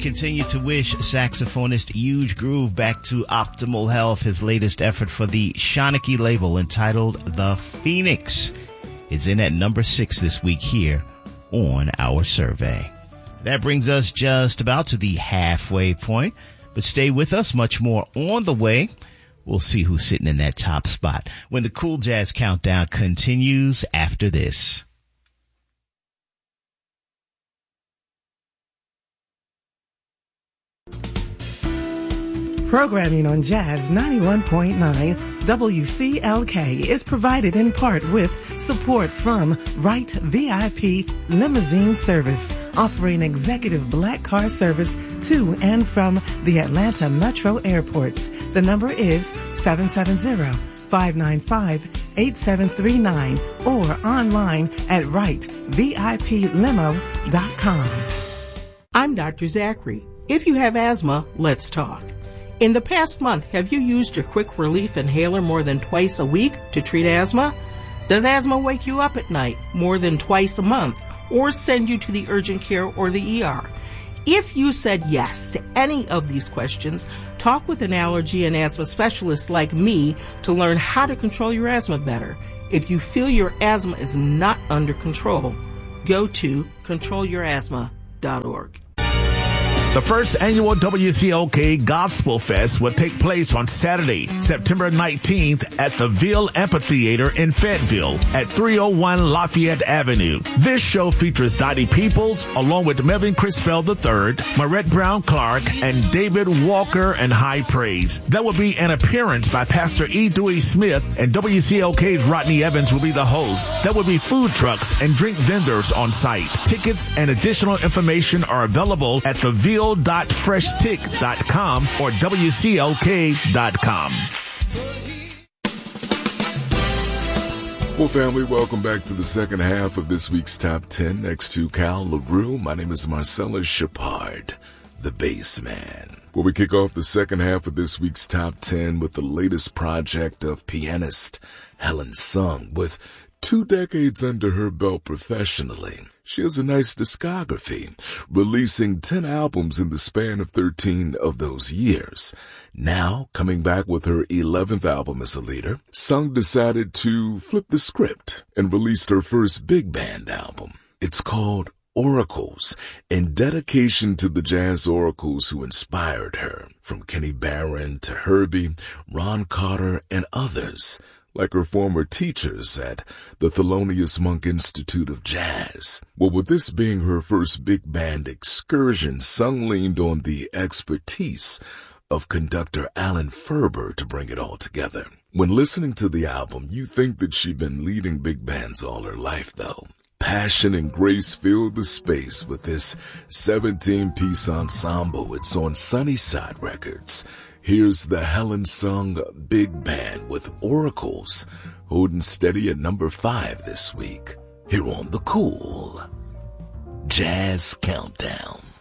continue to wish saxophonist Huge Groove back to optimal health. His latest effort for the Shanachie label, entitled The Phoenix, is in at number 6 this week here on our survey. That brings us just about to the halfway point, but stay with us, much more on the way. We'll see who's sitting in that top spot when the Cool Jazz Countdown continues after this. Programming on Jazz 91.9 WCLK is provided in part with support from Wright VIP Limousine Service, offering executive black car service to and from the Atlanta Metro airports. The number is 770-595-8739 or online at wrightviplimo.com. I'm Dr. Zachary. If you have asthma, let's talk. In the past month, have you used your Quick Relief Inhaler more than twice a week to treat asthma? Does asthma wake you up at night more than twice a month or send you to the urgent care or the ER? If you said yes to any of these questions, talk with an allergy and asthma specialist like me to learn how to control your asthma better. If you feel your asthma is not under control, go to controlyourasthma.org. The first annual WCLK Gospel Fest will take place on Saturday, September 19th at the Ville Amphitheater in Fayetteville at 301 Lafayette Avenue. This show features Dottie Peoples along with Melvin Crispell III, Marette Brown Clark, and David Walker and High Praise. There will be an appearance by Pastor E. Dewey Smith, and WCLK's Rodney Evans will be the host. There will be food trucks and drink vendors on site. Tickets and additional information are available at the Ville.freshtick.com or WCLK.com. Well, family, welcome back to the second half of this week's Top 10. Next to Cal LaRue, my name is Marcellus Shepard, the bass man. Well, we kick off the second half of this week's Top 10 with the latest project of pianist Helen Sung. With 2 decades under her belt professionally, she has a nice discography, releasing 10 albums in the span of 13 of those years. Now, coming back with her 11th album as a leader, Sung decided to flip the script and released her first big band album. It's called Oracles, in dedication to the jazz oracles who inspired her, from Kenny Barron to Herbie, Ron Carter, and others, like her former teachers at the Thelonious Monk Institute of Jazz. Well, with this being her first big band excursion, Sung leaned on the expertise of conductor Alan Ferber to bring it all together. When listening to the album, you think that she'd been leading big bands all her life, though. Passion and grace filled the space with this 17-piece ensemble. It's on Sunnyside Records. Here's the Helen Sung Big Band with Oracles, holding steady at number 5 this week, here on the Cool Jazz Countdown.